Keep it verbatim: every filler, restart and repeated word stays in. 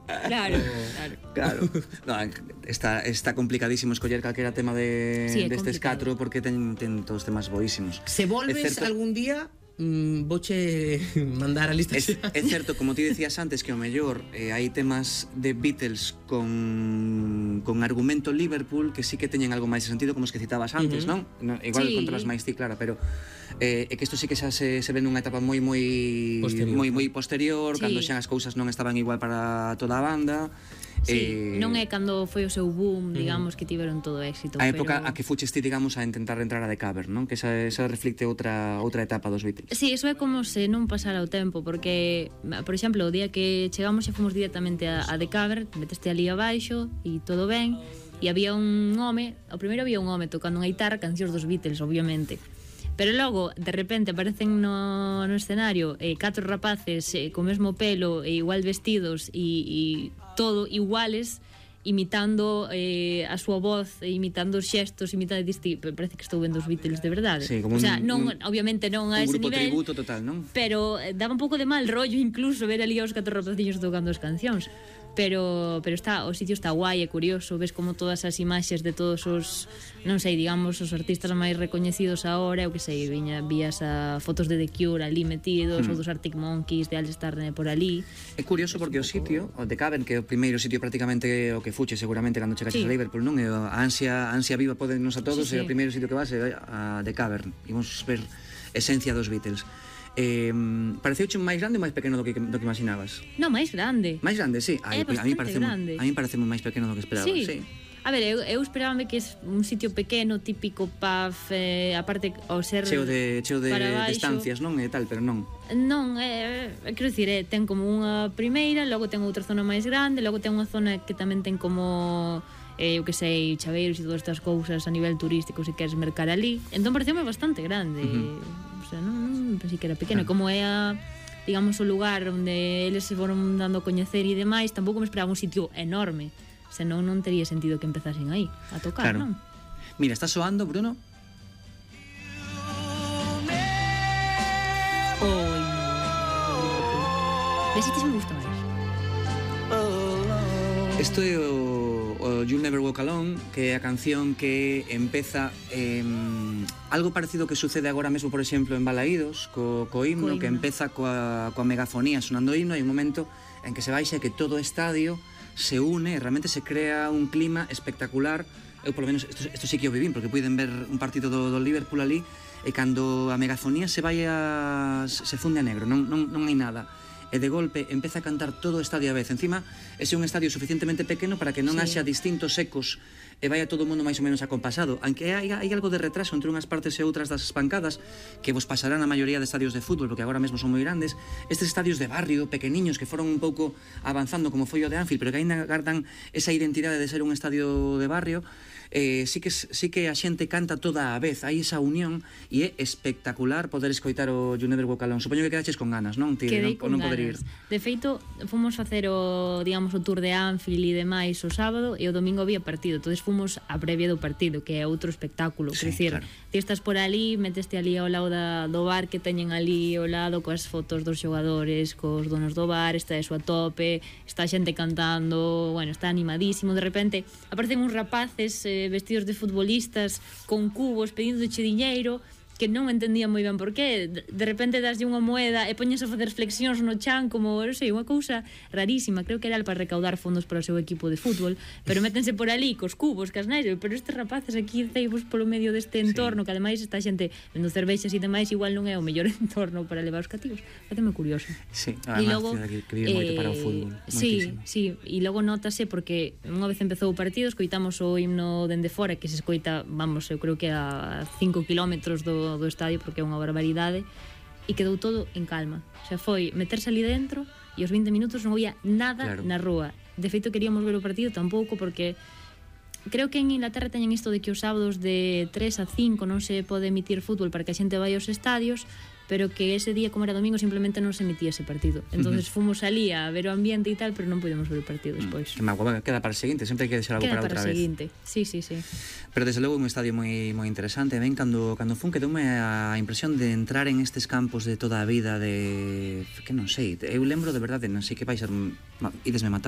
Claro, claro. Claro. No, está, está complicadísimo escoller calquera tema de, Sí, é destes complicado. catro porque ten, ten todos temas boísimos. Se volves É certo- algún día, mm, vouche mandar a lista. Es, é certo, como ti decías antes, que o mellor eh, hai temas de Beatles con, con argumento Liverpool que sí que teñen algo máis de sentido, como os que citabas antes, Uh-huh. non? No, igual Sí. controlas máis ti, Clara, pero eh, é que isto sí que xa se, se ve nunha etapa moi moi Posterior. moi moi posterior, Sí. cando xa as cousas non estaban igual para toda a banda. Sí, eh, non é cando foi o seu boom, digamos, que tiveron todo éxito. a época pero... a que fuches ti, digamos, a intentar entrar a The Cavern, non? Que esa, esa reflicte outra outra etapa dos Beatles. Sí, eso é como se non pasara o tempo, porque, por exemplo, o día que chegamos xa fomos directamente a, a The Cavern, meteste ali abaixo e todo ben, e había un home, ao primeiro había un home tocando unha guitarra, cancións dos Beatles, obviamente. Pero logo, de repente, aparecen no, no escenario eh, catro rapaces eh, co mesmo pelo e igual vestidos e, e todo iguales, imitando eh, a súa voz, e imitando os xestos, imitando disti, parece que estou vendo os Beatles de verdade. Sí, como o sea, un- non, un- obviamente non a Un ese grupo nivel, tributo total, non? pero eh, daba un pouco de mal rollo incluso ver ali aos catro rapaciños tocando as cancións. Pero pero está, o sitio está guai, é curioso, ves como todas as imaxes de todos os, non sei, digamos, os artistas máis recoñecidos agora, eu que sei, viña, vías a fotos de The Cure ali metidos, Mm. ou dos Arctic Monkeys, de Al Starne por ali. É curioso porque o sitio, o The Cavern, que é o primeiro sitio prácticamente o que fuche seguramente cando chegaches Sí. a Liverpool, non? E a ansia, a ansia viva podenos a todos, Sí, e o sí. primeiro sitio que vas é a The Cavern. Imos ver esencia dos Beatles. Eh, pareceuche máis grande ou máis pequeno do que, do que imaginabas? Non, máis grande. Máis grande, sí. É a mí bastante parece grande. A mí parece máis pequeno do que esperaba, sí. Sí. A ver, eu, eu esperábame que es un sitio pequeno, típico pub, eh, aparte ao ser Cheo de, cheo de, para de baixo, estancias, non? E tal, pero non. Non, é, é, quero dicir, é, ten como unha primeira, logo ten outra zona máis grande, logo ten unha zona que tamén ten como eh, eu que sei, chaveiros e todas estas cousas a nivel turístico, se queres mercar ali. Entón pareceume bastante grande. Ujú. O sea, non, non pensei que era pequeno, Claro. como é a, digamos, o lugar onde eles se foron dando a coñecer e demais, tampouco me esperaba un sitio enorme. Senón non tería sentido que empezasen aí a tocar, Claro. non? Mira, está soando, Bruno? Oi. Ves, este se me gusta máis. Isto é o, o You'll Never Walk Alone, que é a canción que empeza eh, algo parecido que sucede agora mesmo, por exemplo, en Balaídos, co, co himno, Co himno. que empeza coa, coa megafonía sonando o himno, e un momento en que se baixa, que todo o estadio se une, e realmente se crea un clima espectacular. Eu, polo menos, isto, isto sí que o vivín, porque puiden ver un partido do, do Liverpool ali, e cando a megafonía se vai a, se funde a negro, non, non, non hai nada, e de golpe empeza a cantar todo o estadio a vez. Encima, ese é un estadio suficientemente pequeno para que non Sí. haxa distintos ecos e vaya todo o mundo máis ou menos acompasado. Aunque hai, hai algo de retraso entre unhas partes e outras das pancadas que vos pasarán a maioría de estadios de fútbol, porque agora mesmo son moi grandes. Estes estadios de barrio, pequeniños, que foron un pouco avanzando como foi o de Anfield, pero que ainda gardan esa identidade de ser un estadio de barrio, eh, sí, que, sí que a xente canta toda a vez, hai esa unión, e é espectacular poder escoitar o You Never Walk Alone. Supoño que quedaches con ganas, non? Ti, Quedei non, con non poder ir. ganas. De feito, fomos facer o, digamos, o tour de Anfield e demais o sábado, e o domingo había partido, entonces fomos a previa do partido, que é outro espectáculo. Sí, Quer dicir, claro. ti estás por ali, meteste ali ao lado da, do bar que teñen ali ao lado, coas fotos dos xogadores, cos donos do bar, está eso a tope, está a xente cantando, bueno, está animadísimo. De repente aparecen uns rapaces eh, vestidos de futbolistas con cubos pedindo-che diñeiro, que non entendía moi ben por qué. De repente daslle unha moeda e poñes a facer flexións no chan, como, non sei, unha cousa rarísima. Creo que era para recaudar fondos para o seu equipo de fútbol, pero métense por ali cos cubos, cas nais, pero estes rapaces aquí ceibos polo medio deste entorno, que ademais esta xente vendo cervexas e demais, igual non é o mellor entorno para levar os cativos. Faceme curioso. Sí, E además, logo, que, que vive moito para o eh, fútbol. Sí, moitísimo. sí, e logo notase porque unha vez empezou o partido, escoitamos o himno dende fora, que se escoita, vamos, eu creo que a cinco kilómetros do, do estadio, porque é unha barbaridade, e quedou todo en calma. O sea, foi meterse ali dentro e os vinte minutos non había nada Claro. na rúa. De feito, queríamos ver o partido tampouco, porque creo que en Inglaterra teñen isto de que os sábados de tres a cinco non se pode emitir fútbol para que a xente vai aos estadios, pero que ese día, como era domingo, simplemente non se emitía ese partido. Entonces uh-huh. fomos ali a ver o ambiente e tal, pero non podemos ver o partido despois. Que magua, queda para o seguinte, sempre hai que deixar algo Queda para para outra o vez. seguinte. Sí, sí, sí. Pero desde logo é un estadio moi moi interesante. Ben, cando cando fun quedoume a impresión de entrar en estes campos de toda a vida, de que non sei, eu lembro de verdade, non sei que vai ser, idesme matar